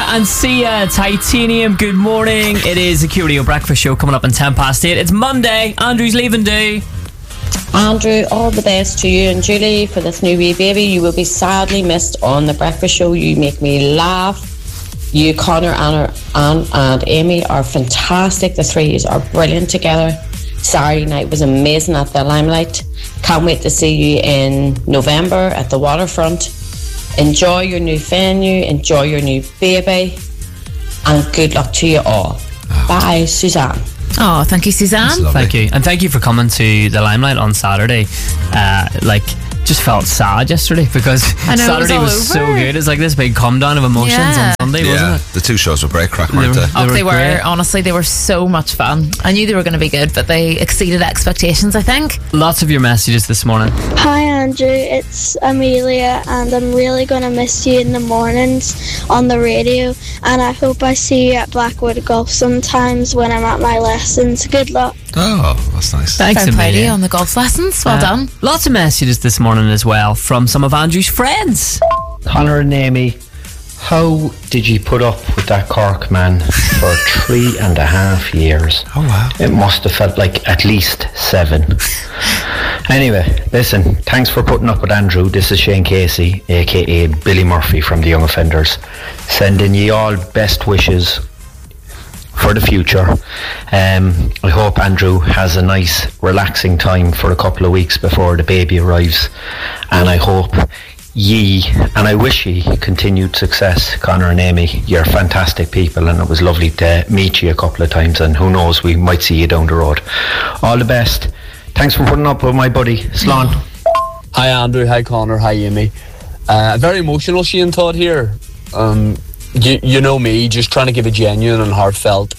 and Sia, Titanium, good morning. It is the Q Radio Breakfast Show coming up in 8:10. It's Monday. Andrew's leaving do. Andrew, all the best to you and Julie for this new wee baby. You will be sadly missed on the Breakfast Show. You make me laugh. You, Connor, Anna, and Amy are fantastic. The three are brilliant together. Saturday night was amazing at the Limelight. Can't wait to see you in November at the Waterfront. Enjoy your new venue, enjoy your new baby, and good luck to you all. Bye, Suzanne. Oh, thank you, Suzanne. Thank you. And thank you for coming to the Limelight on Saturday. Just felt sad yesterday because Saturday was so good. It's like this big come down of emotions on Sunday, wasn't it? The two shows were great crack, weren't they? They were. Honestly, they were so much fun. I knew they were going to be good, but they exceeded expectations, I think. Lots of your messages this morning. Hi Andrew, it's Amelia, and I'm really going to miss you in the mornings on the radio, and I hope I see you at Blackwood Golf sometimes when I'm at my lessons. Good luck. Oh, that's nice. Thanks, Fair play to you Amelia. on the golf lessons. Well done. Lots of messages this morning as well from some of Andrew's friends. Connor and Amy, how did you put up with that Cork man for 3.5 years? Oh, wow. It must have felt like at least 7. Anyway, listen, thanks for putting up with Andrew. This is Shane Casey, aka Billy Murphy from the Young Offenders, sending ye all best wishes for the future. I hope Andrew has a nice relaxing time for a couple of weeks before the baby arrives, and I hope and I wish ye continued success, Connor and Amy. You're fantastic people, and it was lovely to meet you a couple of times, and who knows, we might see you down the road. All the best. Thanks for putting up with my buddy Slán. Hi Andrew, hi Connor, hi Amy. Very emotional Shane Todd here. You know me, just trying to give a genuine and heartfelt,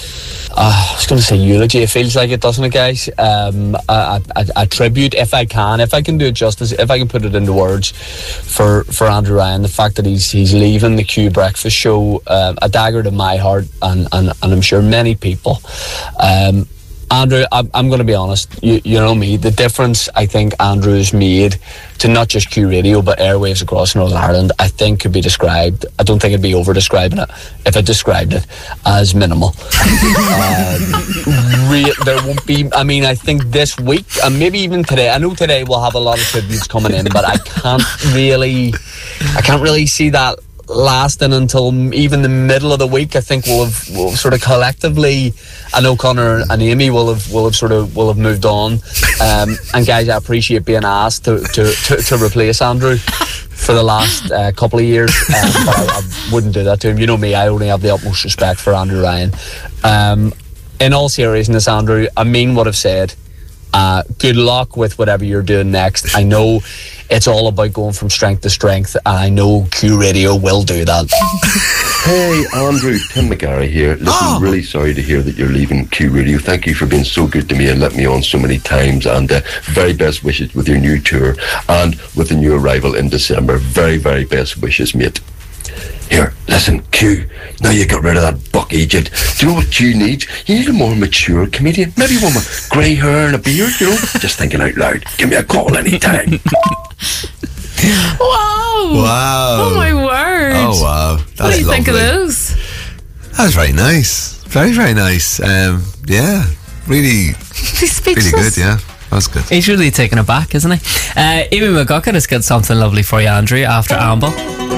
I was going to say eulogy, it feels like it, doesn't it, guys? A tribute, if I can do it justice, if I can put it into words for Andrew Ryan, the fact that he's leaving the Q Breakfast Show, a dagger to my heart, and I'm sure many people. Andrew, I'm going to be honest, you know me, the difference I think Andrew has made to not just Q Radio but airwaves across Northern Ireland, I think could be described, I don't think it'd be over describing it if I described it, as minimal. There won't be, I think this week and maybe even today, I know today we'll have a lot of tributes coming in, but I can't really see that lasting until even the middle of the week. I think we'll sort of collectively, I know Connor and Amy will have moved on, and guys, I appreciate being asked to replace Andrew for the last couple of years, but I wouldn't do that to him. You know me, I only have the utmost respect for Andrew Ryan. In all seriousness, Andrew, I mean what I've said. Good luck with whatever you're doing next. I know it's all about going from strength to strength, and I know Q Radio will do that. Hey Andrew, Tim McGarry here. Listen, really sorry to hear that you're leaving Q Radio. Thank you for being so good to me and let me on so many times, and very best wishes with your new tour and with the new arrival in December. Very, very best wishes, mate. Here, listen, Q, now you got rid of that buck agent. Do you know what you need? You need a more mature comedian. Maybe one with grey hair and a beard, you know? Just thinking out loud. Give me a call anytime. Wow. Oh my word. Oh wow. That's what do you lovely. think of those? That was very nice. Very, very nice. Yeah, really, really good, yeah. That was good. He's really taken aback, isn't he? Amy McGuckin has got something lovely for you, Andrew, after Amble.